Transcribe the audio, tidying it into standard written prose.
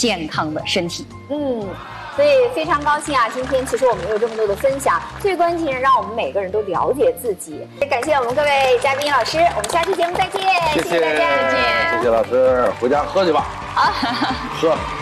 健康的身体。 所以非常高兴啊！今天其实我们有这么多的分享，最关键让我们每个人都了解自己。也感谢我们各位嘉宾老师，我们下期节目再见，谢谢大家， 谢谢老师，回家喝去吧。 好， 喝。